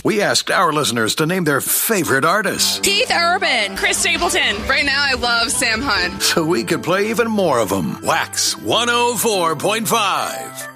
We asked our listeners to name their favorite artists. Keith Urban. Chris Stapleton. Right now, I love Sam Hunt. So we could play even more of them. Wax 104.5.